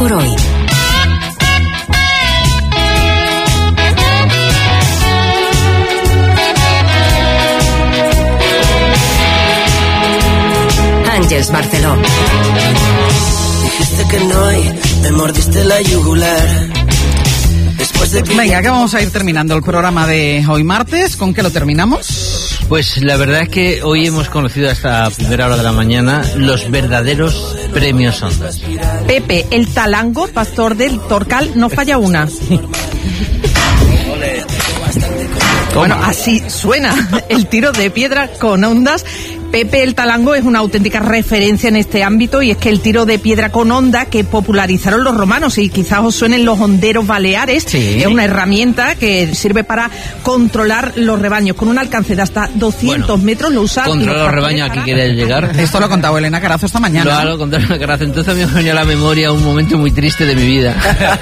por hoy. Àngels Barceló. Dijiste que no y me mordiste la yugular. Venga, que vamos a ir terminando el programa de hoy martes. ¿Con qué lo terminamos? Pues la verdad es que hoy hemos conocido a esta primera hora de la mañana los verdaderos premios Ondas. Pepe el Talango, pastor del Torcal, no falla una. Bueno, así suena el tiro de piedra con ondas. Pepe el Talango es una auténtica referencia en este ámbito, y es que el tiro de piedra con onda que popularizaron los romanos, y quizás os suenen los honderos baleares, sí. Es una herramienta que sirve para controlar los rebaños con un alcance de hasta 200 metros. Lo usan. Controlar los rebaños, aquí quería llegar. Esto lo ha contado Elena Carazo esta mañana. Lo contado Elena Carazo. Entonces me venía a la memoria un momento muy triste de mi vida.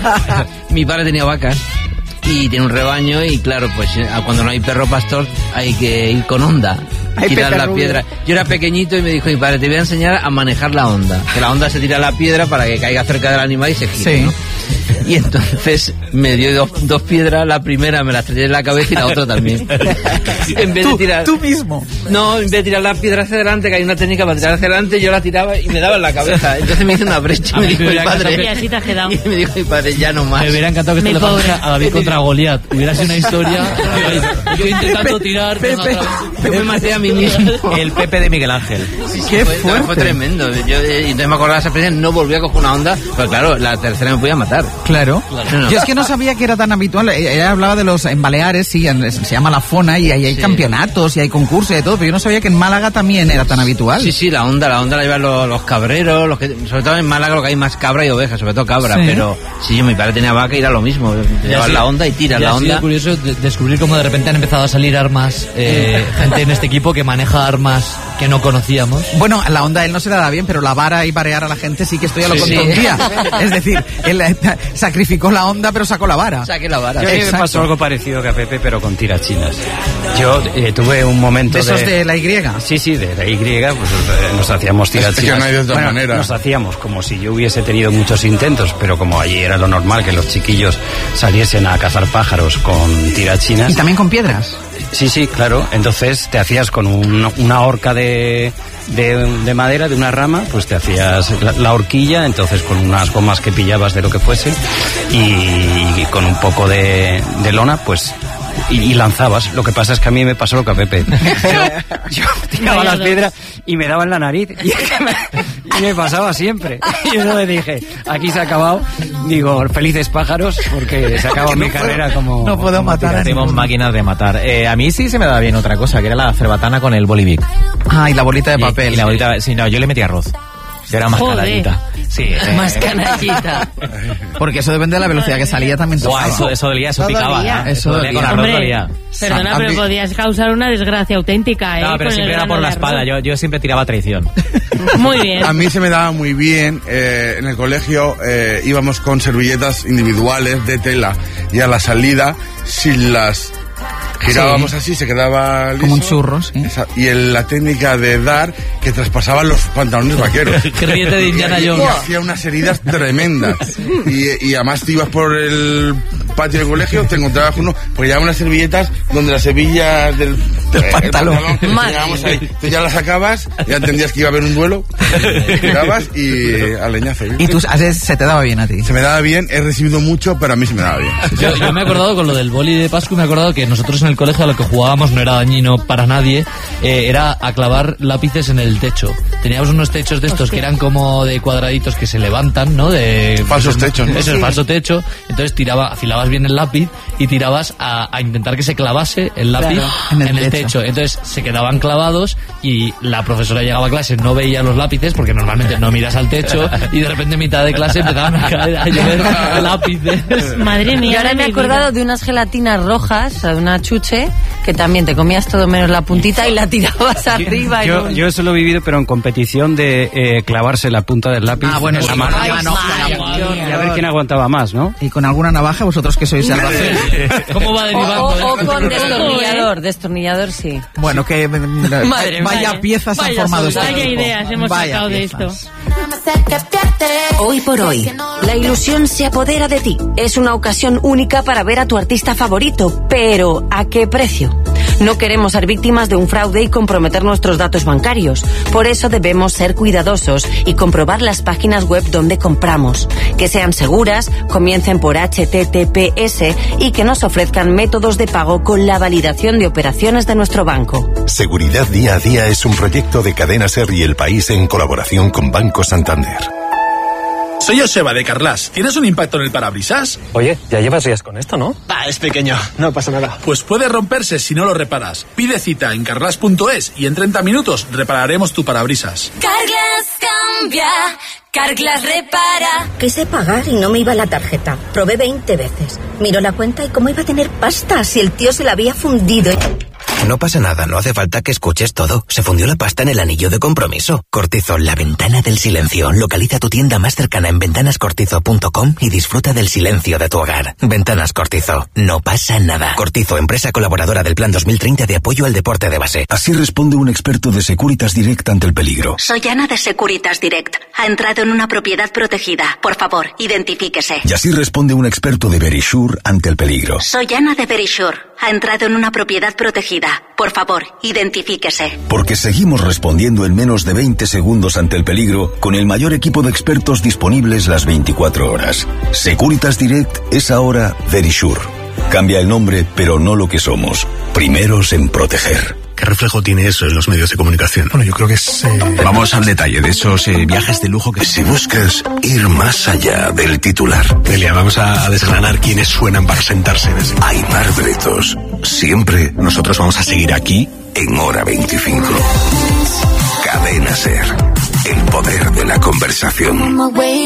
Mi padre tenía vacas y tiene un rebaño, y claro, pues cuando no hay perro pastor hay que ir con onda, tirar la piedra. Yo era pequeñito y me dijo mi padre: te voy a enseñar a manejar la onda, que la onda se tira la piedra para que caiga cerca del animal y se gire, sí. ¿no? Y entonces me dio dos piedras. La primera me la estrellé en la cabeza y la otra también. En vez de tirar... ¿Tú mismo? No, en vez de tirar la piedra hacia adelante, que hay una técnica para tirar hacia adelante, yo la tiraba y me daba en la cabeza. Entonces me hizo una brecha y me dijo mi padre... Y así te has quedado. Y me dijo mi padre: ya no más. Me hubiera encantado que te lo pasara a David contra Goliat. Hubiera sido una historia... Yo intentando tirar... Yo me maté a mí mismo. El Pepe de Miguel Ángel. Sí, qué fuerte. Fue tremendo. Yo entonces me acordaba de esa experiencia, no volví a coger una onda, pero claro, la tercera me podía matar. Claro. No. Yo es que no sabía que era tan habitual. Ella hablaba de los... En Baleares, sí, se llama la Fona, y ahí hay campeonatos y hay concursos y de todo, pero yo no sabía que en Málaga también era tan habitual. Sí, la onda la llevan los cabreros, sobre todo en Málaga lo que hay más cabra y oveja, sobre todo cabra, sí. Pero sí, mi padre tenía vaca y era lo mismo. Llevas la onda y tiras la onda. Es curioso descubrir cómo de repente han empezado a salir armas, gente en este equipo que maneja armas que no conocíamos. Bueno, la onda él no se la da bien, pero la vara y varear a la gente sí que esto ya lo contó un día. Es decir, él sacrificó la onda pero sacó la vara. Saqué la vara. Yo me pasó algo parecido que a Pepe, pero con tirachinas. Yo tuve un momento ¿De esos de la Y? Sí, de la Y, pues nos hacíamos tirachinas. Es que no hay de otra manera. Nos hacíamos como si yo hubiese tenido muchos intentos, pero como allí era lo normal que los chiquillos saliesen a cazar pájaros con tirachinas. ¿Y también con piedras? Sí, claro. Entonces te hacías con una horca de madera, de una rama, pues te hacías la horquilla, entonces con unas gomas que pillabas de lo que fuese, y con un poco de lona, pues... Y lanzabas. Lo que pasa es que a mí me pasó lo que a Pepe. Yo tiraba las piedras y me daba en la nariz. Y me pasaba siempre. Y yo le dije: aquí se ha acabado. Digo, felices pájaros, porque se acabó mi carrera como... No puedo matar. Tenemos máquinas de matar. A mí sí se me daba bien otra cosa, que era la cerbatana con el bolivic. Ah, y la bolita de papel. Y la bolita... Sí, no, yo le metía arroz. Yo era más canallita. Sí, más canallita. Porque eso depende de la velocidad que salía también. Eso dolía, eso picaba. Eso dolía con arroz, dolía. Perdona, pero podías causar una desgracia auténtica, ¿eh? No, pero siempre era por la espada. Yo siempre tiraba traición. Muy bien. A mí se me daba muy bien. En el colegio íbamos con servilletas individuales de tela, y a la salida, si las girábamos así, se quedaba liso. Como un churro, sí. Y la técnica de dar, que traspasaban los pantalones vaqueros. Qué riete de Indiana Jones. Y hacía unas heridas tremendas. Y además te ibas por el patio del colegio, te encontrabas uno, pues llevaban unas servilletas donde las hebillas del pantalón. Llegábamos ahí. Tú ya las sacabas, ya entendías que iba a haber un duelo, tirabas y al leñazo. ¿Y tú se te daba bien a ti? Se me daba bien, he recibido mucho, pero a mí se me daba bien. Yo me he acordado con lo del boli de Pascu, me he acordado que nosotros en el colegio a lo que jugábamos no era dañino para nadie, era a clavar lápices en el techo. Teníamos unos techos de estos que eran como de cuadraditos que se levantan, ¿no? De falsos techos, ¿no? Eso es falso techo. Entonces afilabas bien el lápiz y tirabas a intentar que se clavase el lápiz en el techo. Entonces se quedaban clavados y la profesora llegaba a clase, no veía los lápices porque normalmente no miras al techo, y de repente en mitad de clase empezaban a llover lápices. Madre mía. Y ahora me he acordado de unas gelatinas rojas, de una chuche, que también te comías todo menos la puntita y la tirabas arriba. Yo eso lo he vivido, pero en competición de clavarse la punta del lápiz en la mano. Y a ver quién aguantaba más, ¿no? Y con alguna navaja, vosotros que sois salvajes. ¿Cómo va derivando? O con destornillador sí. Bueno, que vaya piezas han formado. Vaya ideas hemos sacado de esto. Hoy por hoy, la ilusión se apodera de ti. Es una ocasión única para ver a tu artista favorito, pero ¿a qué precio? No queremos ser víctimas de un fraude y comprometer nuestros datos bancarios. Por eso debemos ser cuidadosos y comprobar las páginas web donde compramos. Que sean seguras, comiencen por HTTPS y que nos ofrezcan métodos de pago con la validación de operaciones de nuestro banco. Seguridad día a día es un proyecto de Cadena Ser y El País en colaboración con Banco Santander. Soy Joseba de Carglass. ¿Tienes un impacto en el parabrisas? Oye, ya llevas días con esto, ¿no? Es pequeño, no pasa nada. Pues puede romperse si no lo reparas. Pide cita en carglass.es y en 30 minutos repararemos tu parabrisas. Carglass cambia, Carglass repara. Quise pagar y no me iba la tarjeta. Probé 20 veces. Miro la cuenta y cómo iba a tener pasta si el tío se la había fundido. No pasa nada, no hace falta que escuches todo. Se fundió la pasta en el anillo de compromiso. Cortizo, la ventana del silencio. Localiza tu tienda más cercana en ventanascortizo.com y disfruta del silencio de tu hogar. Ventanas Cortizo, no pasa nada. Cortizo, empresa colaboradora del Plan 2030 de apoyo al deporte de base. Así responde un experto de Securitas Direct ante el peligro. Soy Ana de Securitas Direct. Ha entrado en una propiedad protegida. Por favor, identifíquese. Y así responde un experto de Verisure ante el peligro. Soy Ana de Verisure. Ha entrado en una propiedad protegida. Por favor, identifíquese. Porque seguimos respondiendo en menos de 20 segundos ante el peligro con el mayor equipo de expertos disponibles las 24 horas. Securitas Direct es ahora Verisure. Cambia el nombre, pero no lo que somos. Primeros en proteger. ¿Qué reflejo tiene eso en los medios de comunicación? Bueno, yo creo que es... Vamos al detalle de esos viajes de lujo que... Si buscas ir más allá del titular... Delia, vamos a desgranar quiénes suenan para sentarse en ese... Aimar Bretos. Siempre... Nosotros vamos a seguir aquí... En Hora 25. Cadena Ser. El poder de la conversación.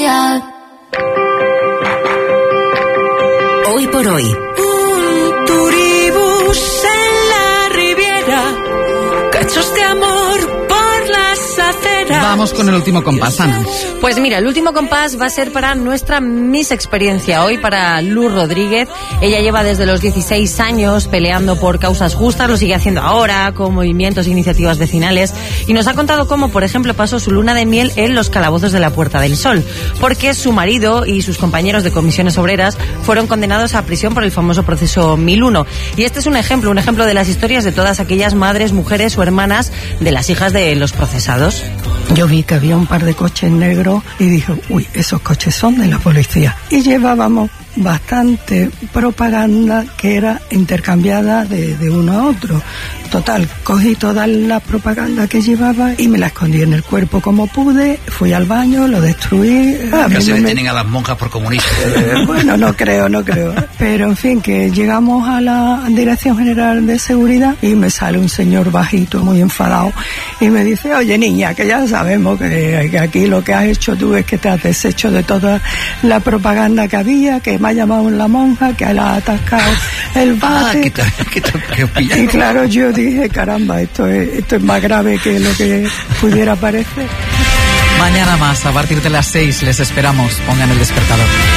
Hoy por hoy. Un turibús en la Riviera, cachos de amor por las aceras. Vamos con el último compás, Ana. Pues mira, el último compás va a ser para nuestra Miss Experiencia, hoy para Luz Rodríguez. Ella lleva desde los 16 años peleando por causas justas, lo sigue haciendo ahora con movimientos e iniciativas vecinales, y nos ha contado cómo, por ejemplo, pasó su luna de miel en los calabozos de la Puerta del Sol, porque su marido y sus compañeros de comisiones obreras fueron condenados a prisión por el famoso proceso 1001. Y este es un ejemplo de las historias de todas aquellas madres, mujeres o hermanas de las hijas de los procesados. Yo vi que había un par de coches negros y dije, uy, esos coches son de la policía. Y llevábamos bastante propaganda que era intercambiada de uno a otro. Total, cogí toda la propaganda que llevaba y me la escondí en el cuerpo como pude, fui al baño, lo destruí. Casi detienen a las monjas por comunistas. Bueno, no creo. Pero en fin, que llegamos a la Dirección General de Seguridad y me sale un señor bajito, muy enfadado, y me dice, oye niña, que ya sabemos que aquí lo que has hecho tú es que te has deshecho de toda la propaganda que había, que me ha llamado la monja, que la ha atascado el bate. Y claro, yo dije, caramba, esto es más grave que lo que pudiera parecer. Mañana más, a partir de las 6, les esperamos. Pongan el despertador.